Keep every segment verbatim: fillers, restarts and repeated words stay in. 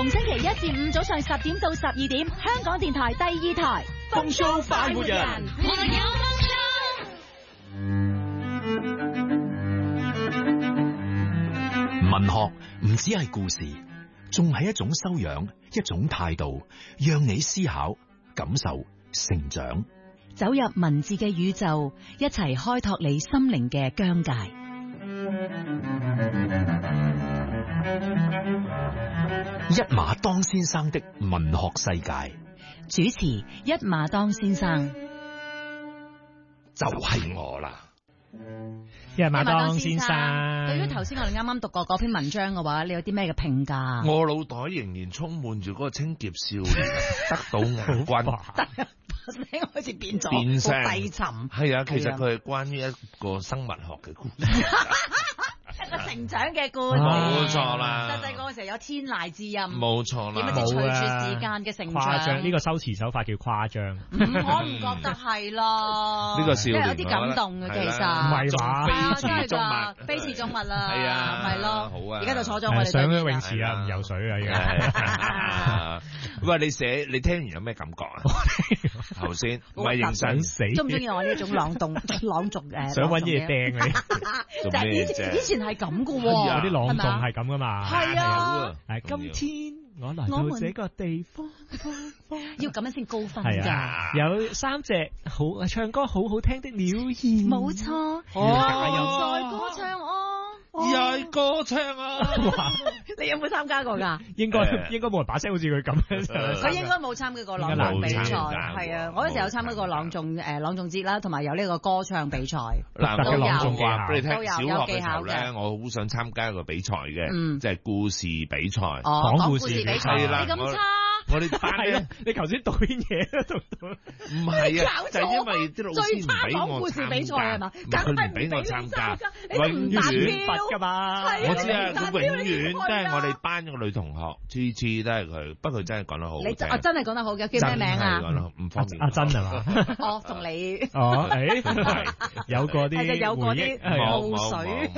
逢星期一至五早上十點到十二點，香港電台第二台風騷快活人。 我有文學唔只係故事，仲係一種修養，一種態度，讓你思考、感受、成長。 走入文字嘅宇宙，一齊開拓你心靈嘅疆界。 一馬當先生的文學世界， 主持一馬當先生， 就係我啦。 一馬當先生， 對於頭先我哋啱啱讀過嗰篇文章嘅話，你有啲咩嘅評價？ 我腦袋仍然充滿住嗰個清潔少年，得到亞軍。 聲好似變咗， 變聲好低沉。 係啊，其實佢係關於一個生物學嘅故事。 一個成長嘅故事， 冇錯啦。 細細個嘅時候有天籟之音， 冇錯啦。 點解隨住時間嘅成長？ 誇張呢個修辭手法叫誇張。 我唔覺得係咯。 呢個少年有啲感動嘅，其實唔係話真係㗎，非池中物啦。係啊，係咯。 好啊。 而家就坐咗我哋上咗泳池啊，唔游水啊，而家。 喂，你寫你聽完有咩感覺啊？頭先唔係認真死， 中唔中意我呢種朗讀朗讀誒？ 想揾嘢掟你， 就係以前以前係咁噶喎， 有啲朗讀係咁噶嘛。 係啊， 係今天我來到這個地方， 要咁樣先高分係啊！有三隻好唱歌好好聽的鳥兒， 冇錯， 哦， 在歌唱哦。 又係歌唱啊！ 你有冇參加過㗎？ 應該應該冇人把聲好似佢咁樣。 佢應該冇參加過朗誦比賽，係啊！我嗰時有參加過朗誦誒朗誦節啦，同埋有呢個歌唱比賽。 嗱， 都有話俾你聽， 都有小學嘅時候有技巧咧，我好想參加一個比賽嘅， 嗯， 即係故事比賽。 哦，講故事比賽，你咁差。 我哋班咧， 你頭先讀篇嘢都讀到， 唔係啊，就係因為啲老師唔俾我參加，佢唔俾我參加，永遠罰噶嘛。 我知啊，佢永遠都係我哋班個女同學，次次都係佢。不過佢真係講得好好聽。 你真係講得好嘅，叫咩名啊？ 唔方便。 阿珍係嘛？ 哦，同你。 哦，誒，有過啲， 係有過啲霧水。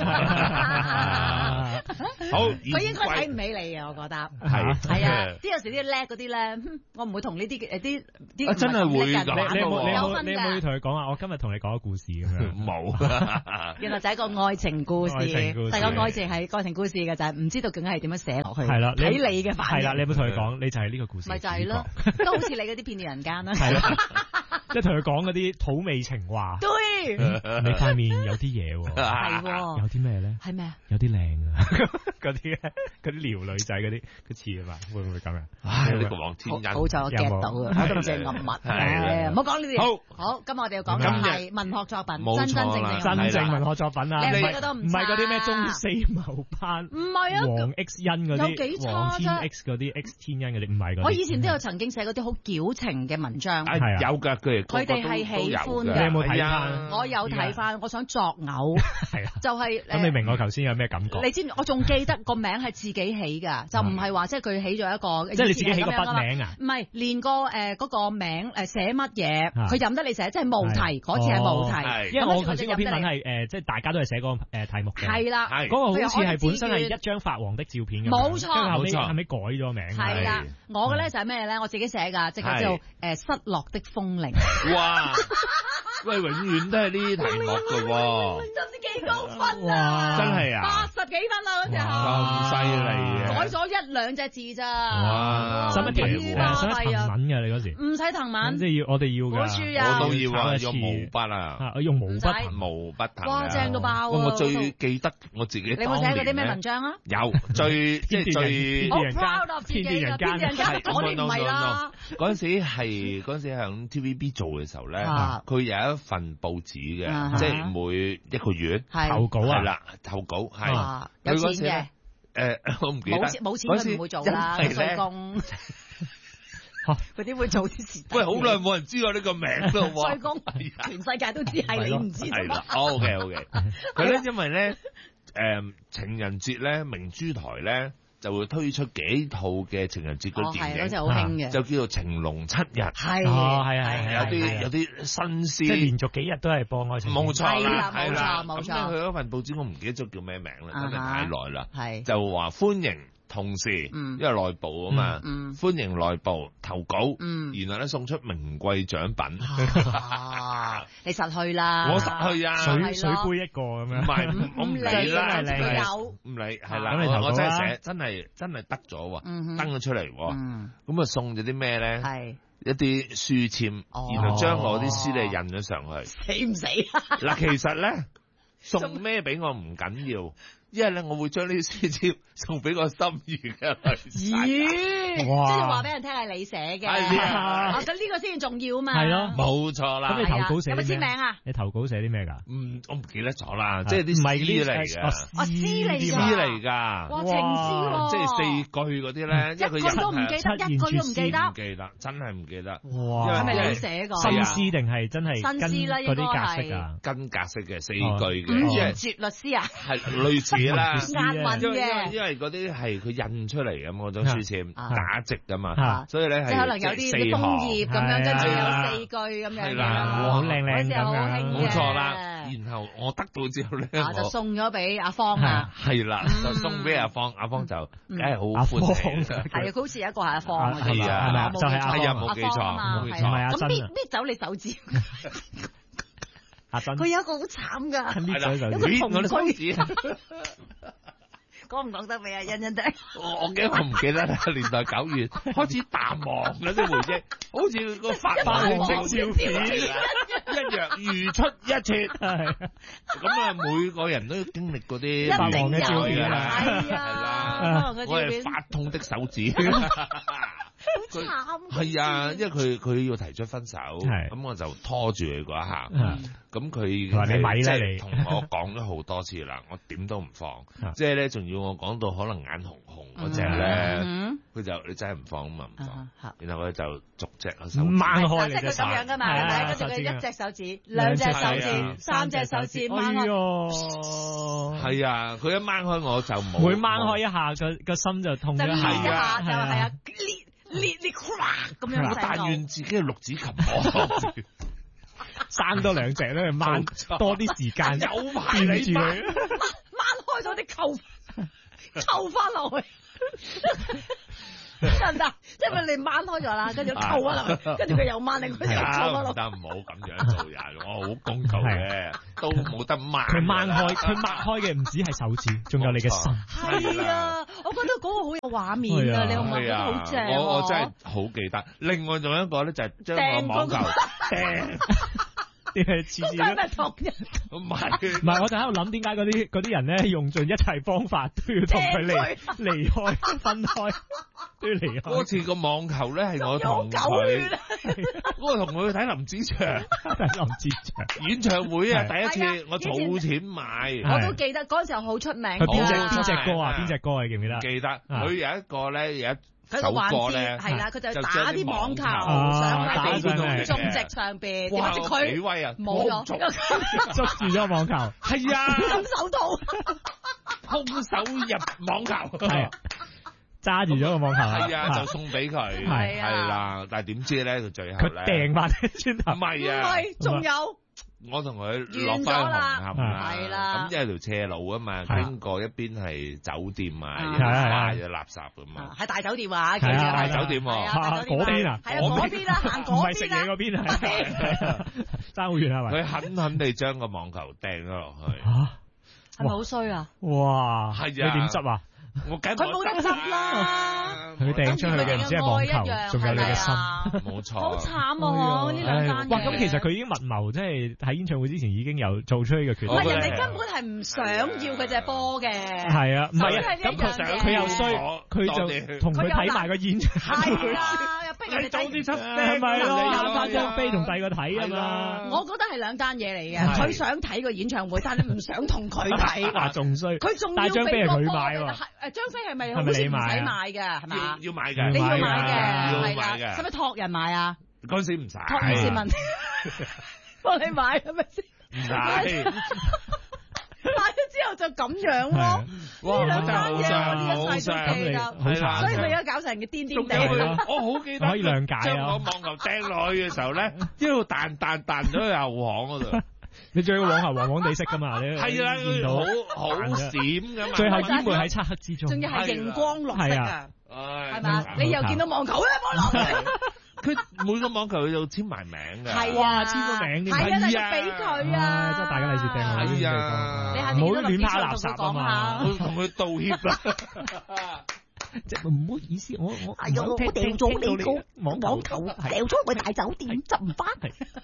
好， 佢應該睇唔起你嘅，我覺得。 係係啊，啲有時啲叻嗰啲咧，我唔會同呢啲誒啲啲真係會㗎。 你有冇你有冇你有冇有同佢講啊？我今日同你講個故事咁樣。 冇。 原來就係一個愛情故事，但係個愛情係愛情故事嘅，就係唔知道究竟係點樣寫落去。 係啦， 睇你嘅反應。 係啦，你有冇同佢講？你就係呢個故事。 咪就係咯，都好似你嗰啲片段人間啦。 係啦，即係同佢講嗰啲土味情話。 對， 你塊面有啲嘢喎。 係喎。 有啲咩咧？ 係咩啊？ 有啲靚啊！嗰啲咧，嗰啲撩女仔嗰啲，佢似啊嘛？會唔會咁啊？ 唉，呢個黃天恩。 好在我 get 到啊！我都唔知暗物。係，唔好講呢啲。 好， 好，今日我哋要講嘅係文學作品，真真正正真正文學作品啊！ 你唔係嗰啲咩中四謀班， 唔係啊， 黃 X 欣嗰啲， 有幾差啫？ 黃天 X 嗰啲 X 天恩嗰啲，唔係嗰啲。 我以前都有曾經寫嗰啲好矯情嘅文章， 係啊，有㗎，佢哋佢哋係喜歡嘅。 你有冇睇翻？ 我有睇翻，我想作嘔。 係啊， 就係咁你明我頭先有咩感覺？ 你知唔知？我仲記得個名係自己起㗎，就唔係話即係佢起咗一個， 即係你自己起個筆名啊？ 唔係，連個誒嗰個名誒寫乜嘢，佢任得你寫，即係無題嗰次係無題。 因為我頭先嗰篇文係誒，即係大家都係寫嗰個誒題目嘅。 係啦， 嗰個好似係本身係一張發黃的照片咁。 冇錯， 跟住後尾後尾改咗名。 係啦，我嘅咧就係咩咧？我自己寫㗎，即係叫做誒失落的風鈴。 哇！喂，永遠都係呢啲題目㗎喎。 真唔知幾高分啊！ 真係啊！ 八十幾分啊嗰時候。 咁犀利啊！ 改咗一兩隻字咋？ 哇！ 使乜填啊？使乜騰文㗎？你嗰時唔使騰文， 即係要我哋要㗎。 我都要啊！用毛筆啊！ 我用毛筆， 毛筆騰。 哇！正到爆！ 我最記得我自己。你有冇寫過啲咩文章啊？ 有最即係最。 好 proud of 自己嘅，偏見人間嗰啲唔係啦。 嗰陣時係嗰陣時喺 T V B 做嘅時候咧，佢有一份報紙嘅，即係每一個月投稿啊， 係啦，投稿係有錢嘅。 誒，我唔記得。 冇錢冇錢佢唔會做啦，收工。佢點會做啲事？ 喂，好耐冇人知道呢個名咯喎。 收工，全世界都知係你唔知啫嘛。 OK OK， 佢咧因為咧誒情人節咧明珠台咧就會推出幾套嘅情人節嘅電影， 嗰陣好興嘅， 就叫做情濃七日。 係哦，係啊，係有啲有啲新鮮， 即係連續幾日都係播愛情。 冇錯啦， 冇錯冇錯。 咁咧佢嗰份報紙我唔記得咗叫咩名啦，真係太耐啦。 係就話歡迎同時， 嗯因為內部啊嘛， 嗯歡迎內部投稿， 嗯然後咧送出名貴獎品。 你實去啦， 我實去啊， 水水杯一個咁唔樣。 係我唔理啦， 真係靚有唔理係啦， 咁你投稿啦我我真係寫真係真係得咗喎， 嗯哼登咗出嚟喎， 嗯咁啊送咗啲咩咧？ 係一啲書籤， 哦然後將我啲詩咧印咗上去。 死唔死啊？ 嗱，其實咧送咩俾我唔緊要，因為咧我會將呢啲書籤送俾個心儀嘅女仔。 咦，即哇係話俾人聽係你寫嘅， 係啊啊咁呢個先至重要啊嘛。 係咯冇錯啦咁。你投稿寫有冇簽啲咩名啊？ 你投稿寫啲咩㗎？ 嗯，我唔記得咗啦，即係啲唔係詩嚟嘅， 㗎， 哦詩嚟㗎詩嚟㗎。 哇，情詩喎， 即係四句嗰啲咧，因為佢一句都唔記得， 七一句都唔記得唔，記得，真係唔記得。 哇！ 係咪因為你寫㗎？ 新詩定係真係新跟詩啦應該嗰啲格式啊？ 跟格式嘅四哦句五嘅，即係言絕律詩啊， 係類似啦。 押韻因為因為嘅， 因為嗰啲係佢印出嚟嘅嘛，嗰種書籤啊打直㗎嘛， 啊所以咧係即係可能有啲四楓行葉咁樣，跟住係啊有四句咁樣嘅係啦咯， 好靚靚嗰時候好咁樣興嘅冇錯啦。然後我得到之後咧， 啊就我送咗俾阿芳啊， 係啦，就送俾阿芳，阿芳就梗係好歡喜啦。 係啊，佢好似有一個係阿芳嘅， 係啊係咪啊我冇就係阿記錯係啊冇記錯阿芳啊嘛冇記錯係啊唔係阿珍啊咁搣搣走你手指， 阿珍佢有一個好慘㗎， 搣咗就有個搣我啲手指， 講唔講得俾阿欣欣聽？ 我我驚我唔記得啦。年代久遠，開始淡忘啦啲回憶，好似個發黃色照片一樣如出一轍。咁啊，每個人都經歷嗰啲發黃嘅照片㗎啦， 係係啦啊，發黃嘅我係照片發痛的手指。 好慘。 係啊，因為佢佢要提出分手， 係咁我就拖住佢嗰一下。 嗯咁佢已佢話你咪啦即係你同我講咗好多次啦，我點都唔放啊， 即係咧仲要我講到可能眼紅紅嗰只咧， 嗯佢就你真係唔放咁啊唔放啊啊， 然後佢就逐隻個手指掹開即你隻手， 係佢咁樣㗎嘛，係咪？跟住佢一隻手指、兩隻手係啊指、三隻手指掹哎開， 喲係啊，佢一掹開我就冇， 每掹開一下個個心就痛就咗一下， 裂一下，就係係啊，裂裂裂 crack 咁樣我但聲願自己嘅六指琴我生多兩隻咧， 冇掹錯多啲時間有排掂你掹住佢。 掹開咗啲扣，扣翻落去。得唔得？即係咪你掹開咗啦，跟住扣翻落去，跟住佢又掹，另佢又扣翻落去。 唔得，唔好咁樣做人，我好公道嘅，都冇得掹。 佢掹開，佢掹開嘅唔止係手指，仲有你嘅心。 係啊，我覺得嗰個好有畫面係啊㗎，你有冇覺得係啊好正？ 我我真係好記得。另外仲有一個咧，就係將個網球掟， 啲係次次都嗰個係咪同人唔係唔係，我就喺度諗點解嗰啲嗰啲人咧用盡一切方法都要同佢離離開分開，都要離開。 嗰次個網球咧係我有同狗佢血，啊！ 我同佢去睇林子祥林志祥， 演唱會啊！ 係第一次係啊我儲錢買， 係我都記得嗰陣時候好出名佢邊隻㗎邊隻歌啊？ 係邊隻歌啊？你記唔記得？ 記得佢有一個咧有一首佢個環節歌咧， 係啦，佢就就打將啲啲網球網球上打去上嚟種植上邊，點哇知幾佢威啊！ 冇咗， 捉捉住咗個網球， 係啊， 空手道。 空手入網球， 係揸住咗個網球， 係啊，就送俾佢， 係啊係啦。但係點知咧，佢最後佢咧， 掟翻轉唔頭， 唔係啊， 係，仲有我同佢落完咗翻紅啦磡啦， 係啦咁因為條斜路啊嘛， 係經過一邊係酒店啊， 係有係係賣嘅垃圾噶嘛， 係大酒店啊，記係啊住大酒店喎係啊大酒店嗰邊啊係啊嗰邊啦，行唔嗰係食邊啦。 嘢嗰邊啊，爭好遠啊，喂！ 佢狠狠地將個網球掟咗落去， 嚇係咪好衰啊？ 哇！ 係啊你點執啊？ 我梗係佢冇得執啦， 佢掟出去嘅唔止係網球，仲有你嘅心。 冇錯， 好慘啊！呢兩單嘢。 哇！咁其實佢已經密謀，即係喺演唱會之前已經有做出呢個決定。 唔係人我覺得哋根本係唔想要佢隻波嘅。 係啊，唔係啊，咁真係呢樣佢嘢佢又衰，佢就同佢睇埋個演唱會。 係啊，又逼人哋睇。 出係咪咯？ 係啊有翻張飛同第二個睇啊嘛。 我覺得係兩單嘢嚟嘅， 係佢想睇個演唱會，但係你唔想同佢睇。 話仲衰， 佢仲要但係張飛係俾個波佢買喎。 誒張飛係咪係好似唔使咪你買啊買嘅？係嘛要？要買嘅， 你要買要嘅， 要係啦， 買嘅使唔使託人買啊？ 嗰陣時唔使， 託你先問，幫你買係咪先？ 唔使。 買咗之後就咁樣咯。 哇！ 呢兩我真係好單嘢傷， 我呢一世都記得， 好慘所以咪而家搞成嘅癲癲地仲有佢啦。 我好記得可以諒解啊將個網球掟落去嘅時候咧，一路彈彈彈咗去後巷嗰度。 你仲要往後黃黃地色噶嘛？你係啦， 見到好好閃噶嘛， 最後淹沒喺漆黑之中， 仲要係熒光綠色啊，係嘛？你又見到網球咧，網球。 佢每個網球佢就簽埋名㗎， 係啊， 簽個名， 係啊，你要俾佢啊， 真係大家利是掟我呢啲地方，唔好亂拋垃圾啊嘛， 我同佢道歉啦， 即係唔好意思，我我係啊，我掉咗你個網網球，掉咗去大酒店執唔翻，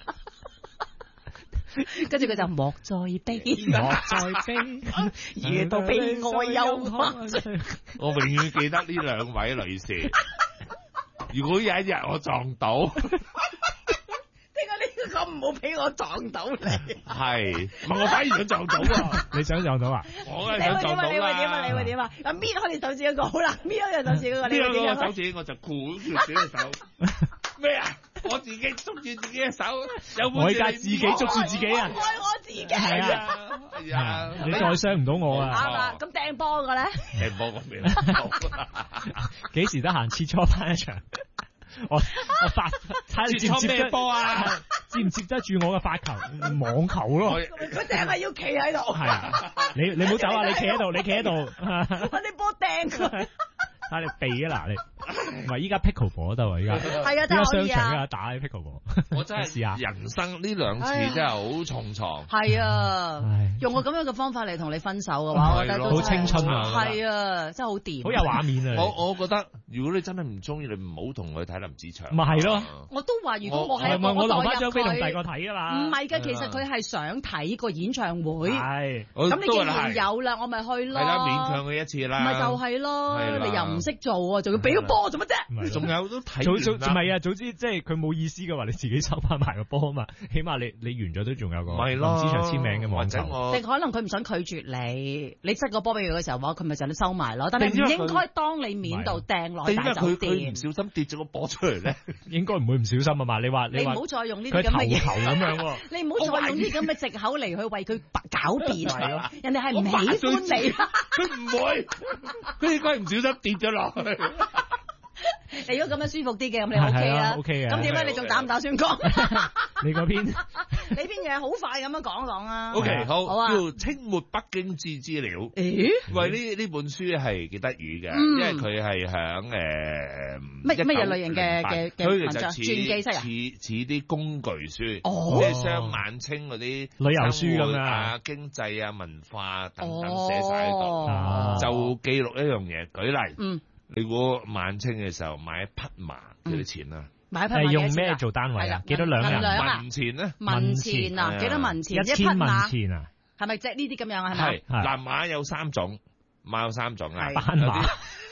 跟住佢就莫再悲， 莫再悲， 遇到悲哀憂鬱。 我永遠記得呢兩位女士。如果有一日我撞到，點解呢個咁唔好俾我撞到你？係，唔係我反而想撞到喎。 你想撞到啊？ 我梗係想撞到啦。 你會點啊？你會點啊？咁搣開你手指嗰個好啦，搣開你手指嗰個，你會點啊？ 搣開手指我就箍住自己嘅手。咩啊？我自己捉住自己嘅手，有冇？ 我而家自己捉住自己啊！ 愛我自己。 係啊，係啊，你再傷唔到我啊！ 啱啦，咁掟波嘅咧？ 掟波嗰邊， 幾時得閒切磋翻一場？我我發睇你接唔接咩波啊？接唔接得住我嘅發球？網球咯。 佢淨係要企喺度。 係啊，你你唔好走啊！你企喺度，你企喺度。 揾啲波掟佢。 睇你避啊嗱，你唔係依家 pickleball 都得喎，依家係啊， 依家商場而家打 pickleball。 我真係試下人生呢兩次真係好重創。係啊，用我咁樣嘅方法嚟同你分手嘅話，我覺得都好青春啊！ 係啊，真係好掂， 好有畫面啊！ 我我覺得如果你真係唔中意，你唔好同佢睇林子祥。 咪係咯， 我都話如果我係我我留翻張飛同第二個睇啊嘛。 唔係嘅，其實佢係想睇個演唱會。 係， 咁你既然有啦，我咪去咯。 係啦，勉強佢一次啦。 咪就係咯，你又唔識做啊，仲要俾個波做乜啫？ 仲有都睇完啦。唔係啊，總之即係佢冇意思嘅話，你自己收翻埋個波啊嘛。起碼你你完咗都仲有個林子祥簽名嘅網球。 定可能佢唔想拒絕你，你塞個波俾佢嘅時候話，佢咪就你收埋咯。但係唔應該當你面度掟落大酒店。 佢唔小心跌咗個波出嚟咧， 應該唔會唔小心啊嘛。你話你唔好再用呢啲咁嘅嘢咁樣， 你唔好再用呢啲咁嘅藉口嚟去為佢狡辯。人哋係唔喜歡你， 佢唔會，佢應該唔小心跌咗落去。 你如果咁樣舒服啲嘅，咁你 OK 啦。 OK 嘅。 咁點解你仲打唔打算講？ 你嗰邊？ 你邊嘢好快咁樣講講啊 ？OK，好， 好啊。 叫清末北京之資料。 咦？ 喂，呢呢本書係幾得意嘅，因為佢係響誒乜乜嘢類型嘅嘅嘅文章？傳記式啊？ 似似啲工具書， 哦， 即係雙晚清嗰啲旅遊書咁啊，經濟啊、文化等等寫晒喺度，就記錄一樣嘢。舉例， 嗯。 你估晚清嘅時候買一匹馬幾多錢啊？ 買一匹馬用咩做單位啊？幾多兩人？ 文錢咧？ 文錢啊？幾多文錢？ 一千文錢啊？ 係咪即係呢啲咁樣啊？係咪？係嗱，馬有三種，馬有三種啊， 斑馬、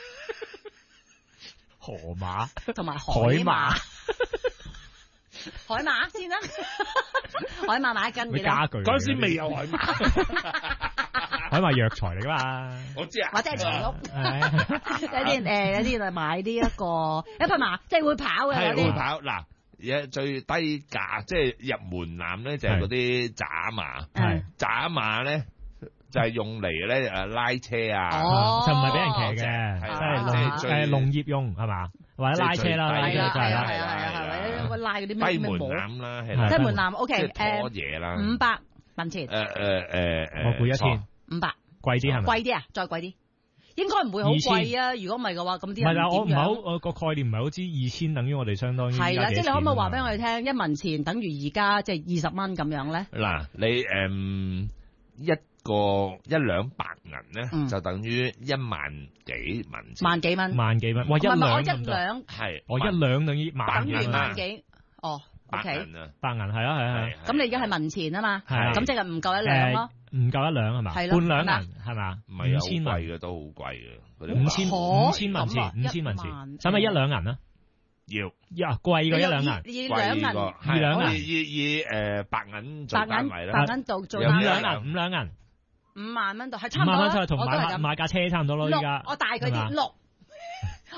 河馬同埋海馬。 海馬先啦，海馬買一斤幾多？ 家具嗰陣時未有海馬。 海馬藥材嚟噶嘛？ 我知啊， 或者係長屋，有啲誒，有啲就買呢一個一匹馬，即係會跑嘅嗰啲。 會跑嗱，而最低價即係入門檻咧，就係嗰啲渣馬。 係渣馬咧就係用嚟咧誒拉車啊， 就唔係俾人騎嘅，即係誒農業用係嘛，或者拉車啦， 係啦係啦係係啦，或者拉嗰啲咩低門檻啦，係啦， 低門檻 OK 誒， 拖嘢啦， 五百文錢。 誒誒誒我估一千。 五百貴啲係咪？ 貴啲啊，再貴啲，應該唔會好貴啊。如果唔係嘅話，咁啲人點樣？ 唔係啦，我唔係好，我個概念唔係好知二千等於我哋相當於係啦，即係你可唔可以話俾我哋聽，一文錢等於而家即係二十蚊咁樣咧？ 嗱，你誒一個一兩白銀咧，就等於一萬幾文錢。 萬幾蚊？ 萬幾蚊？哇！一兩我一兩係， 我一兩等於萬幾蚊。 等於萬幾？哦，O K， 白銀係啊係啊係。 咁你而家係文錢啊嘛？ 係。 咁即係唔夠一兩咯。 唔夠一兩係嘛？ 係半兩銀係嘛？ 唔係五千貴嘅都好貴嘅， 五千五千文錢，五千文錢，使唔使一兩銀啊？ 要， 呀貴過一兩銀， 貴過二兩銀， 以以以誒白銀做單位啦， 白銀做做五兩銀，五兩銀， 五萬蚊度係差唔多， 五萬蚊同買買架車差唔多咯，依家我大佢啲六。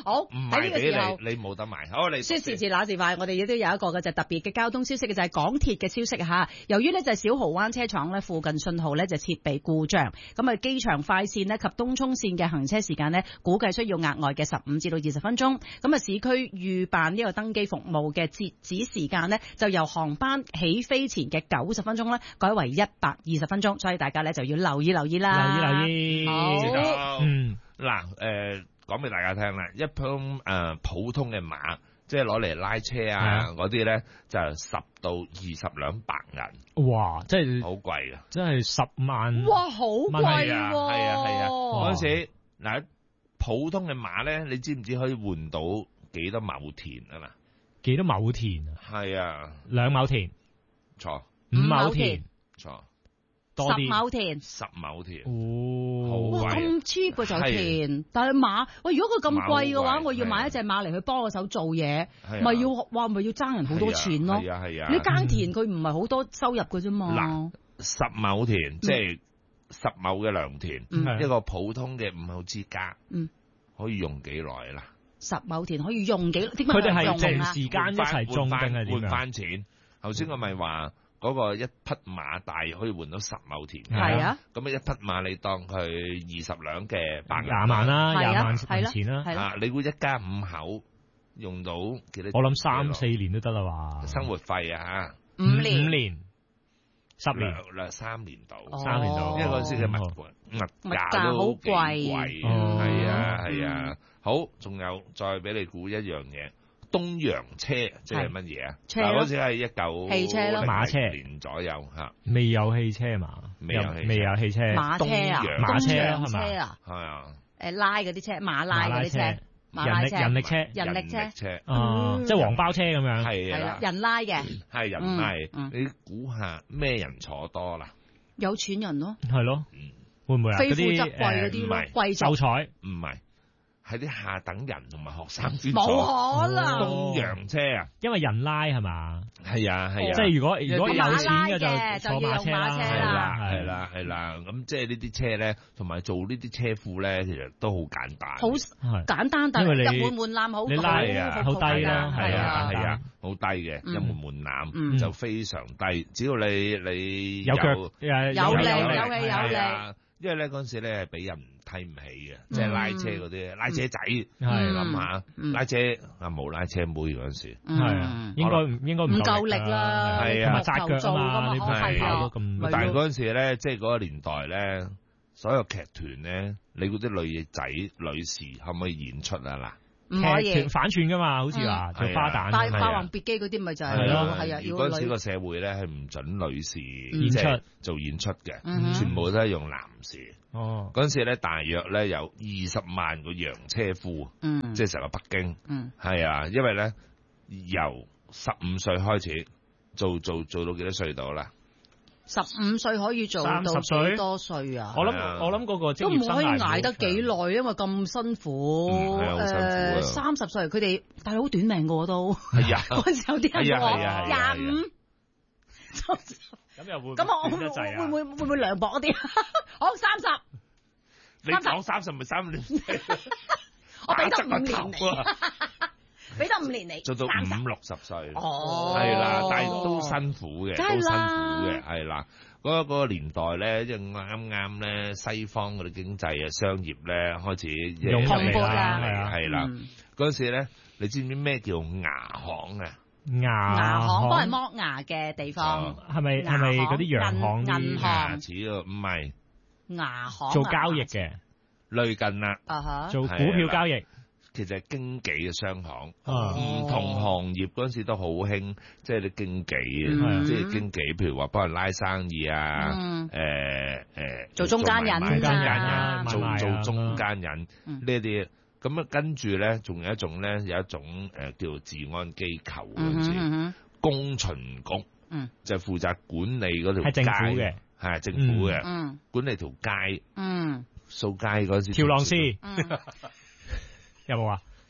好， 唔喺呢個時候你你冇得賣。好，你說時遲那時快，我哋亦都有一個嘅就特別嘅交通消息嘅就係港鐵嘅消息嚇。由於呢就係小蠔灣車廠呢附近信號呢就設備故障，咁啊機場快線呢及東涌線嘅行車時間呢估計需要額外嘅十五至到二十分鐘。咁啊市區預辦呢個登機服務嘅截止時間呢就由航班起飛前嘅九十分鐘呢改為一百二十分鐘，所以大家呢就要留意留意啦。 留意留意。 好， 嗯，嗱，誒講俾大家聽啦，一般誒普通嘅馬，即係攞嚟拉車啊嗰啲咧，就十到二十兩白銀。 哇！即係好貴啊！ 真係十萬。 哇，好貴喎！ 係啊係啊係啊！嗰陣時嗱，普通嘅馬咧，你知唔知可以換到幾多畝田啊？嗱， 幾多畝田啊？ 係啊， 兩畝田。 錯。 五畝田。 錯。 多啲。 十畝田。 十畝田。 哦。 好貴。 哇，咁 cheap 嘅就田，但係馬，喂，如果佢咁貴嘅話，我要買一隻馬嚟去幫我手做嘢，咪要哇，咪要爭人好多錢咯。 係啊係啊。 你耕田佢唔係好多收入嘅啫嘛。 嗱，十畝田即係十畝嘅良田，一個普通嘅五口之家，可以用幾耐啦？ 十畝田可以用幾？點解佢哋係用定時間一齊種定係點樣？ 換翻錢。頭先我咪話嗰個一匹馬大可以換到十畝田。 係啊。 咁啊一匹馬你當佢二十兩嘅百廿萬啦，廿萬係錢啦。 啊，你估一家五口用到幾多？ 我諗三四年都得啦話。 生活費啊嚇。五年。 五年。十年兩三年到， 三年到， 因為嗰陣時嘅物物價都好貴，係啊係啊。好，仲有再俾你估一樣嘢，東洋車即係乜嘢啊？嗱，嗰時係一九汽車咯， 馬車年左右嚇， 未有汽車嘛？ 未有未有汽車， 馬車啊， 馬車係嘛？ 係啊， 誒拉嗰啲車，馬拉嗰啲車。 人力人力車， 人力車， 哦，即係黃包車咁樣， 係啦， 人拉嘅， 係人拉，你估下咩人坐多啦？ 有錢人咯， 係咯，會唔會啊？ 非富則貴嗰啲咯，貴秀才唔係，係啲下等人同埋學生先冇坐。 可能， 東洋車啊， 因為人拉係嘛？ 係啊係啊， 即係如果如果有錢嘅就坐馬車啦， 係啦係啦係啦，咁即係呢啲車咧，同埋做呢啲車庫咧，其實都好簡單， 好簡單，但係入門門檻好， 你拉啊好低啦， 係啊係啊，好低嘅入門門檻就非常低，只要你你有腳有力有氣有力。 因為咧嗰陣時咧係俾人睇唔起嘅，即係拉車嗰啲拉車仔， 係諗下拉車啊冇拉車妹嗰陣時， 係啊，應該應該唔夠力啦， 係啊， 紮腳啊嘛，你唔係跑到咁。 但係嗰陣時咧，即係嗰個年代咧，所有劇團咧，你嗰啲女仔女士可唔可以演出啊嗱？ 唔可以反串噶嘛，好似話做花旦， 但係霸王別姬嗰啲咪就係咯，係啊，要嗰陣時個社會咧係唔准女士演出做演出嘅，全部都係用男士。 哦， 嗰陣時咧大約咧有二十萬個洋車夫，即係成個北京，係啊，因為咧由十五歲開始做做做到幾多歲到啦？ 十五歲可以做到幾多歲啊？ 我諗我諗嗰個都唔可以捱得幾耐，因為咁辛苦。 誒， 三十歲佢哋但係好短命㗎都。 係啊， 嗰陣時有啲人話廿五。 咁又會咁我會會會會唔會涼薄一啲？好三十。 你講三十咪三年？ 我俾得五年你。俾得五年你， 做到五六十歲， 哦， 係啦，但係都辛苦嘅，都辛苦嘅，係啦。嗰嗰個年代咧，即係啱啱咧，西方嗰啲經濟啊、商業咧開始用蓬勃啦， 係啦。嗰陣時咧，你知唔知咩叫牙行啊？ 牙牙行幫人剝牙嘅地方， 係咪係咪嗰啲洋行銀行？ 似啊，唔係牙行做交易嘅， 類近啦， 做股票交易。 其實係經紀嘅商行，唔同行業嗰陣時都好興，即係啲經紀，即係經紀，譬如話幫人拉生意啊，誒誒， 做中間人， 中間人， 做做中間人呢啲，咁啊跟住咧，仲有一種咧，有一種誒叫做治安機構嗰陣時，公巡局，就負責管理嗰條街， 係政府嘅， 係政府嘅，管理條街，掃街嗰陣時， 條浪師。有冇啊？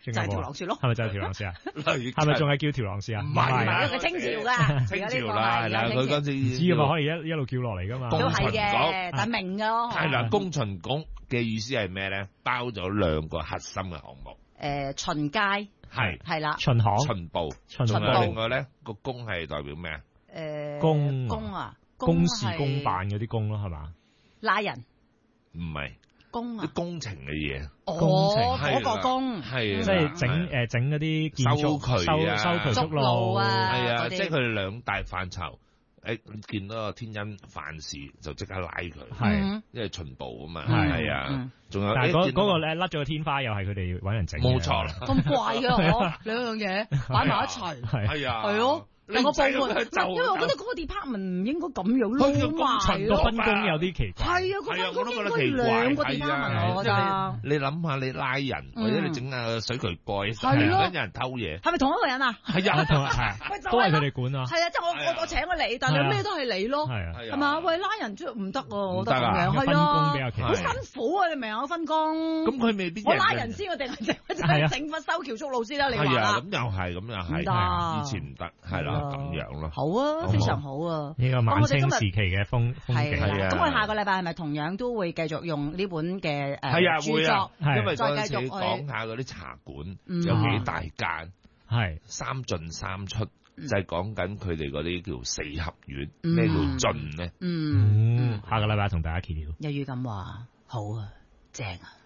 就係條狼舌咯。 係咪就係條狼舌啊？ 係係咪仲係叫條狼舌啊？ 唔唔係係佢清朝㗎， 清朝啦，係啦，佢嗰陣時知㗎嘛，可以一一路叫落嚟㗎嘛。 都係公巡嘅，但係明㗎咯。 係啦，公巡局嘅意思係咩咧？包咗兩個核心嘅項目。 誒巡街係係啦， 巡行、 巡捕， 巡仲有捕另外咧個公係代表咩啊？ 誒公公啊， 公事係公辦嗰啲公咯，係嘛？ 拉人唔係公啊啲，工程嘅嘢， 哦工程嗰個公係啊， 即係整誒整嗰啲建築修渠啊修修渠築路啊係啊， 嗰啲即係佢哋兩大範疇。誒見到個天恩犯事就即刻拉佢， 係嗯因為巡捕啊嘛， 係係啊嗯， 仲有但係嗰誒見到嗰個咧甩咗個天花又係佢哋揾人整嘅。 冇錯啦， 咁怪嘅我兩樣嘢擺埋一齊， 係係啊， 係咯。兩個部門，唔就係因為我覺得嗰個 department 唔應該咁樣佢叫撈工程埋個咯。 分工有啲奇怪。 係啊，個係啊， 分工我都覺得應該奇怪， 兩個係 department 啊， 我覺即係得。 你你諗下，你拉人或者你整下水渠蓋， 係咯跟有人偷嘢， 係咪同一個人啊？ 係啊， 同係喂就係都係佢哋管啊。 係啊，即係我我我請咗你，但係咩都係你咯， 係啊， 係係嘛？喂，拉人真係唔得喎，我覺得唔得啊咁樣分工係啊比，較奇怪好。辛苦啊！你明唔明啊？分工。 咁佢未必我拉人先，我定係整係啊整翻修橋築路先啦？你話係啊， 啦咁？又係，咁又係， 唔得以前唔得，係啦，咁樣咯。 好啊，非常好啊。 呢個晚清時期嘅風風景。 係啦， 係啊咁我哋下個禮拜係咪同樣都會繼續用呢本嘅係啊， 誒著會啊作？， 係因為嗰陣時再繼續去講下嗰啲茶館嗯有幾大間， 係三進三出，就係講緊佢哋嗰啲叫四合院， 嗯咩叫進咧？ 嗯， 嗯，下個禮拜同大家揭曉。 一於咁話，好啊，正啊！